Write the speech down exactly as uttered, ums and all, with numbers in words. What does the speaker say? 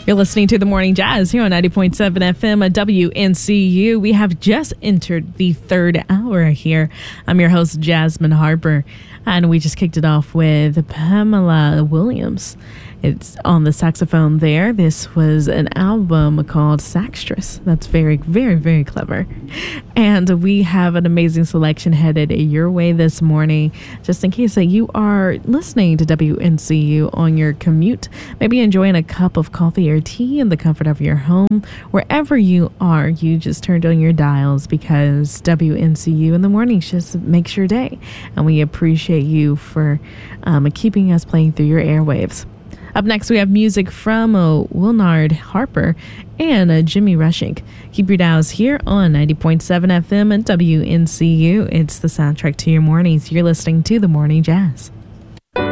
You're listening to The Morning Jazz here on ninety point seven F M at W N C U. We have just entered the third hour here. I'm your host, Jasmine Harper, and we just kicked it off with Pamela Williams. It's on the saxophone there. This was an album called Saxtress. That's very, very, very clever. And we have an amazing selection headed your way this morning, just in case that you are listening to W N C U on your commute, maybe enjoying a cup of coffee or tea in the comfort of your home. Wherever you are, you just turned on your dials because W N C U in the morning just makes your day. And we appreciate you for um, keeping us playing through your airwaves. Up next, we have music from uh, Wilnard Harper and uh, Jimmy Rushing. Keep your dials here on ninety point seven F M and W N C U. It's the soundtrack to your mornings. You're listening to The Morning Jazz.